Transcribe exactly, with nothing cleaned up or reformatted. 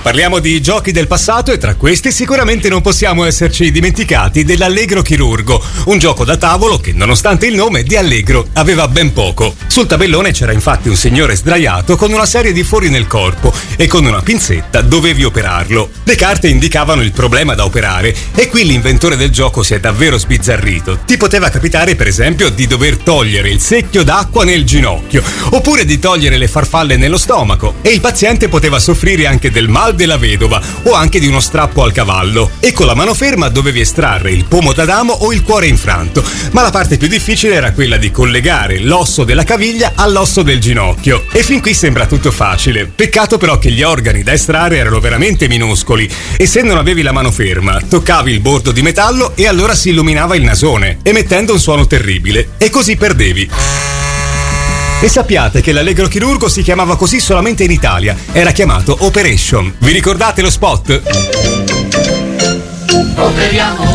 Parliamo di giochi del passato e tra questi sicuramente non possiamo esserci dimenticati dell'Allegro Chirurgo, un gioco da tavolo che nonostante il nome di Allegro aveva ben poco. Sul tabellone c'era infatti un signore sdraiato con una serie di fori nel corpo e con una pinzetta dovevi operarlo. Le carte indicavano il problema da operare e qui l'inventore del gioco si è davvero sbizzarrito. Ti poteva capitare per esempio di dover togliere il secchio d'acqua nel ginocchio oppure di togliere le farfalle nello stomaco e il paziente poteva soffrire anche del mal della vedova o anche di uno strappo al cavallo e con la mano ferma dovevi estrarre il pomo d'Adamo o il cuore infranto, ma la parte più difficile era quella di collegare l'osso della caviglia all'osso del ginocchio e fin qui sembra tutto facile. Peccato però che gli organi da estrarre erano veramente minuscoli e se non avevi la mano ferma toccavi il bordo di metallo e allora si illuminava il nasone emettendo un suono terribile e così perdevi. E sappiate che l'Allegro Chirurgo si chiamava così solamente in Italia, era chiamato Operation. Vi ricordate lo spot? Operiamo